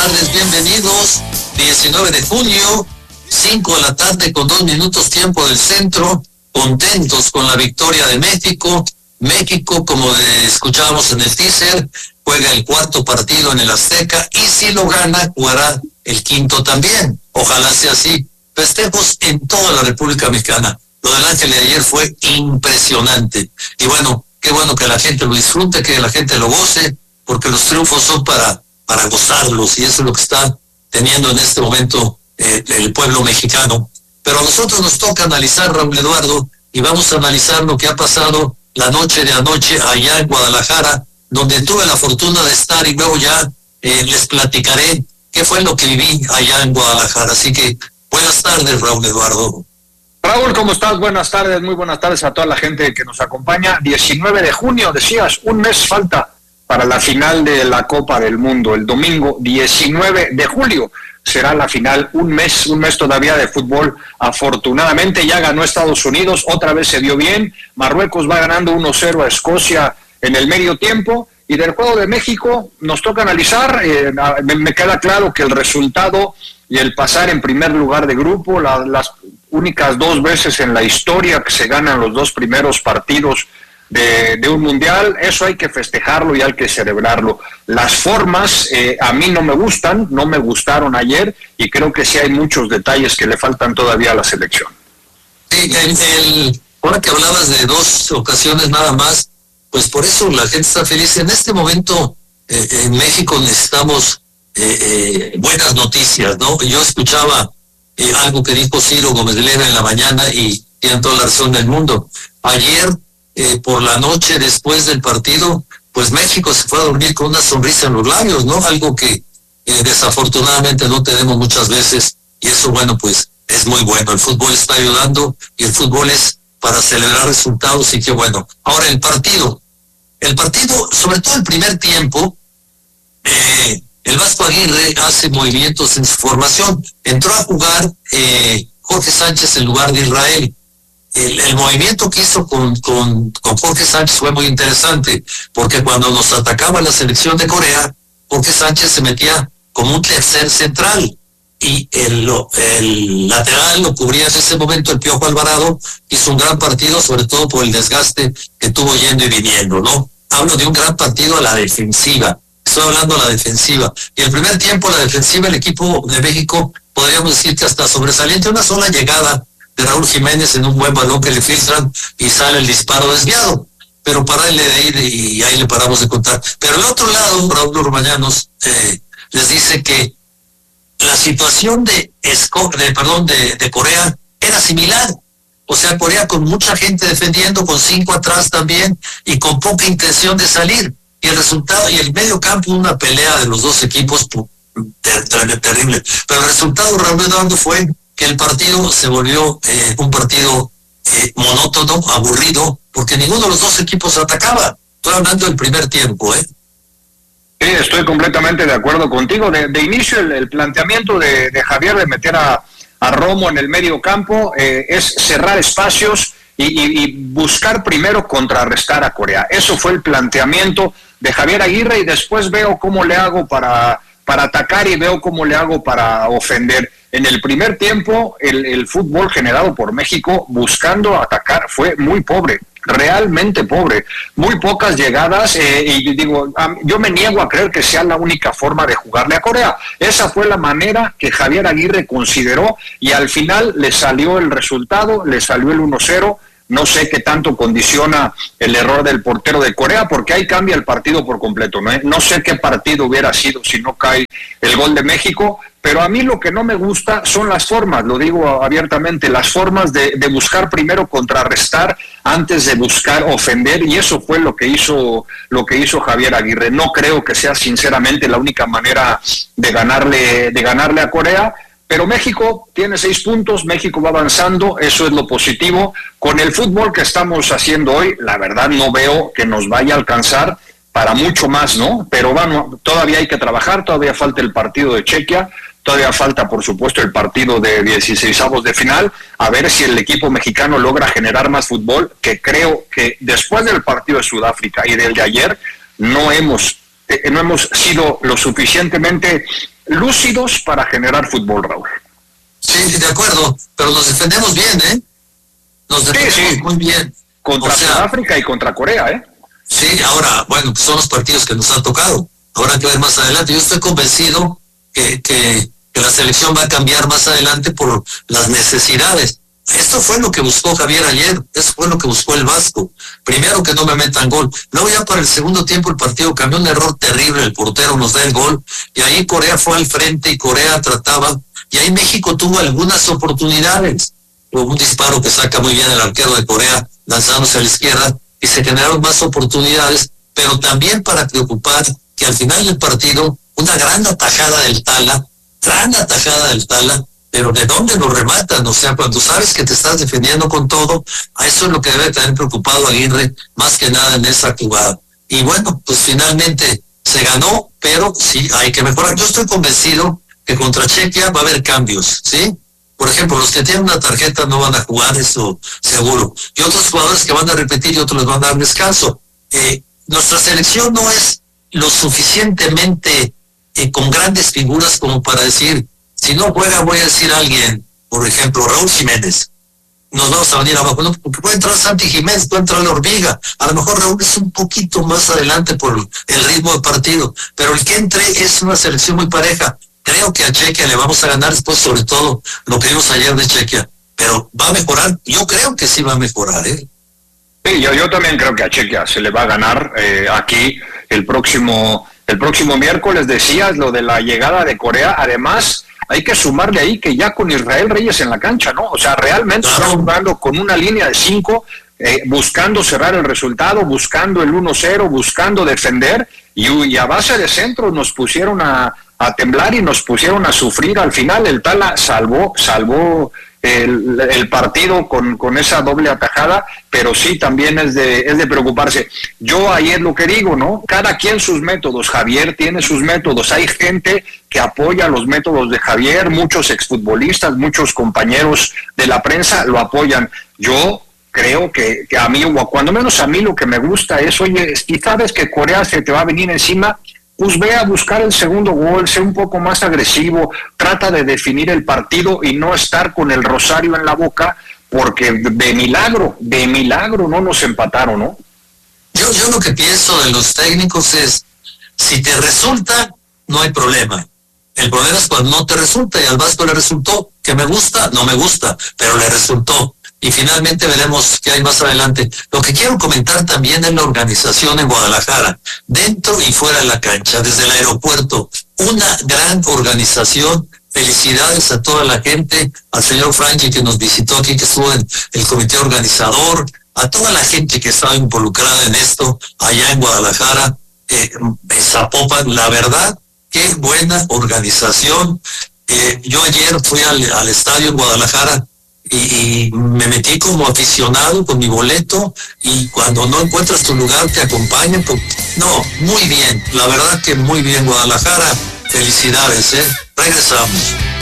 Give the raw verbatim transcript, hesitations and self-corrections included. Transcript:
tardes, bienvenidos. diecinueve de junio, cinco de la tarde con dos minutos tiempo del centro. Contentos con la victoria de México. México, como escuchábamos en el teaser, juega el cuarto partido en el Azteca y si lo gana, jugará el quinto también. Ojalá sea así. Festejos en toda la República Mexicana. Lo del Ángel de ayer fue impresionante. Y bueno, qué bueno que la gente lo disfrute, que la gente lo goce, porque los triunfos son para, para gozarlos, y eso es lo que está teniendo en este momento eh, el pueblo mexicano. Pero a nosotros nos toca analizar, Raúl Eduardo, y vamos a analizar lo que ha pasado la noche de anoche allá en Guadalajara, donde tuve la fortuna de estar, y luego ya eh, les platicaré qué fue lo que viví allá en Guadalajara. Así que buenas tardes, Raúl Eduardo. Raúl, ¿cómo estás? Buenas tardes, muy buenas tardes a toda la gente que nos acompaña. diecinueve de junio, decías, un mes falta para la final de la Copa del Mundo. El domingo diecinueve de julio será la final, un mes, un mes todavía de fútbol. Afortunadamente ya ganó Estados Unidos, otra vez se dio bien. Marruecos va ganando uno cero a Escocia en el medio tiempo. Y del juego de México nos toca analizar, eh, me, me queda claro que el resultado y el pasar en primer lugar de grupo, la, las únicas dos veces en la historia que se ganan los dos primeros partidos de, de un mundial, eso hay que festejarlo y hay que celebrarlo. Las formas eh, a mí no me gustan, no me gustaron ayer, y creo que sí hay muchos detalles que le faltan todavía a la selección. Sí, el, el, ahora que hablabas de dos ocasiones nada más, pues por eso la gente está feliz. En este momento eh, en México necesitamos eh, eh, buenas noticias, ¿no? Yo escuchaba eh, algo que dijo Ciro Gómez de Lera en la mañana y tienen toda la razón del mundo. Ayer eh, por la noche después del partido, pues México se fue a dormir con una sonrisa en los labios, ¿no? Algo que eh, desafortunadamente no tenemos muchas veces, y eso, bueno, pues es muy bueno. El fútbol está ayudando y el fútbol es para celebrar resultados, y qué bueno. Ahora el partido, el partido, sobre todo el primer tiempo, eh, el Vasco Aguirre hace movimientos en su formación. Entró a jugar eh, Jorge Sánchez en lugar de Israel. El, el movimiento que hizo con, con, con Jorge Sánchez fue muy interesante, porque cuando nos atacaba la selección de Corea, Jorge Sánchez se metía como un tercer central, y el, el lateral lo cubría en ese momento el Piojo Alvarado. Hizo un gran partido, sobre todo por el desgaste que tuvo yendo y viniendo, ¿no? Hablo de un gran partido a la defensiva, estoy hablando de la defensiva. Y el primer tiempo la defensiva, el equipo de México, podríamos decir que hasta sobresaliente, una sola llegada de Raúl Jiménez en un buen balón que le filtran y sale el disparo desviado, pero para él de ahí, y ahí le paramos de contar. Pero el otro lado, Raúl Orbañanos eh, les dice que la situación de, Esco, de, perdón, de, de Corea era similar. O sea, Corea con mucha gente defendiendo, con cinco atrás también, y con poca intención de salir. Y el resultado, y el medio campo, una pelea de los dos equipos ter, ter, terrible. Pero el resultado, Raúl Eduardo, fue que el partido se volvió eh, un partido eh, monótono, aburrido, porque ninguno de los dos equipos atacaba. Estoy hablando del primer tiempo, ¿eh? Sí, estoy completamente de acuerdo contigo. De, de inicio, el, el planteamiento de, de Javier de meter a, a Romo en el medio campo eh, es cerrar espacios y, y, y buscar primero contrarrestar a Corea. Eso fue el planteamiento de Javier Aguirre, y después veo cómo le hago para, para atacar y veo cómo le hago para ofender. En el primer tiempo, el, el fútbol generado por México buscando atacar fue muy pobre. Realmente pobre, muy pocas llegadas, eh, y digo, yo me niego a creer que sea la única forma de jugarle a Corea. Esa fue la manera que Javier Aguirre consideró, y al final le salió el resultado, le salió el uno cero. No sé qué tanto condiciona el error del portero de Corea, porque ahí cambia el partido por completo, ¿no? No sé qué partido hubiera sido si no cae el gol de México, pero a mí lo que no me gusta son las formas, lo digo abiertamente, las formas de, de buscar primero contrarrestar antes de buscar ofender, y eso fue lo que hizo lo que hizo Javier Aguirre. No creo que sea sinceramente la única manera de ganarle de ganarle a Corea. Pero México tiene seis puntos, México va avanzando, eso es lo positivo. Con el fútbol que estamos haciendo hoy, la verdad no veo que nos vaya a alcanzar para mucho más, ¿no? Pero bueno, todavía hay que trabajar, todavía falta el partido de Chequia, todavía falta, por supuesto, el partido de dieciseisavos de final, a ver si el equipo mexicano logra generar más fútbol, que creo que después del partido de Sudáfrica y del de ayer, no hemos, eh, no hemos sido lo suficientemente lúcidos para generar fútbol, Raúl. Sí, de acuerdo, pero nos defendemos bien, ¿eh? Nos defendemos sí, sí. muy bien. Contra o sea, Sudáfrica y contra Corea, ¿eh? Sí, ahora, bueno, pues son los partidos que nos han tocado. Ahora hay que ver más adelante. Yo estoy convencido que, que, que la selección va a cambiar más adelante por las necesidades. Esto fue lo que buscó Javier ayer, eso fue lo que buscó el Vasco. Primero que no me metan gol. Luego ya para el segundo tiempo el partido cambió, un error terrible, el portero nos da el gol, y ahí Corea fue al frente y Corea trataba, y ahí México tuvo algunas oportunidades. Hubo un disparo que saca muy bien el arquero de Corea, lanzándose a la izquierda, y se generaron más oportunidades, pero también para preocupar que al final del partido, una gran atajada del Tala, gran atajada del Tala, pero ¿de dónde lo rematan? O sea, cuando sabes que te estás defendiendo con todo, a eso es lo que debe tener preocupado Aguirre, más que nada en esa jugada. Y bueno, pues finalmente se ganó, pero sí hay que mejorar. Yo estoy convencido que contra Chequia va a haber cambios, ¿sí? Por ejemplo, los que tienen una tarjeta no van a jugar, eso seguro. Y otros jugadores que van a repetir y otros les van a dar descanso. Eh, nuestra selección no es lo suficientemente eh, con grandes figuras como para decir, si no juega, voy a decir a alguien, por ejemplo, Raúl Jiménez, nos vamos a venir abajo, no, porque puede entrar Santi Jiménez, puede entrar la Hormiga, a lo mejor Raúl es un poquito más adelante por el ritmo del partido, pero el que entre es una selección muy pareja. Creo que a Chequia le vamos a ganar después, sobre todo lo que vimos ayer de Chequia, pero va a mejorar, yo creo que sí va a mejorar, ¿eh? Sí, yo, yo también creo que a Chequia se le va a ganar eh, aquí el próximo, el próximo miércoles. Decías lo de la llegada de Corea, además hay que sumarle ahí que ya con Israel Reyes en la cancha, ¿no? O sea, realmente claro. Está jugando con una línea de cinco, eh, buscando cerrar el resultado, buscando el uno cero, buscando defender, y, y a base de centros nos pusieron a, a temblar y nos pusieron a sufrir. Al final el Tala salvó, salvó el, el partido con, con esa doble atajada, pero sí también es de, es de preocuparse. Yo ahí es lo que digo, ¿no? Cada quien sus métodos. Javier tiene sus métodos. Hay gente que apoya los métodos de Javier, muchos exfutbolistas, muchos compañeros de la prensa lo apoyan. Yo creo que, que a mí, o cuando menos a mí, lo que me gusta es, oye, si sabes que Corea se te va a venir encima, pues ve a buscar el segundo gol, sé un poco más agresivo, trata de definir el partido y no estar con el rosario en la boca, porque de milagro, de milagro no nos empataron, ¿no? Yo, yo lo que pienso de los técnicos es, si te resulta, no hay problema. El problema es cuando no te resulta, y al Vasco le resultó, que me gusta, no me gusta, pero le resultó. Y finalmente veremos qué hay más adelante. Lo que quiero comentar también es la organización en Guadalajara, dentro y fuera de la cancha, desde el aeropuerto. Una gran organización. Felicidades a toda la gente, al señor Franchi que nos visitó aquí, que estuvo en el comité organizador, a toda la gente que estaba involucrada en esto, allá en Guadalajara, eh, en Zapopan. La verdad, qué buena organización. Eh, yo ayer fui al, al estadio en Guadalajara, Y, y me metí como aficionado con mi boleto, y cuando no encuentras tu lugar te acompañan. Con... No, muy bien, la verdad que muy bien Guadalajara, felicidades, ¿eh? Regresamos.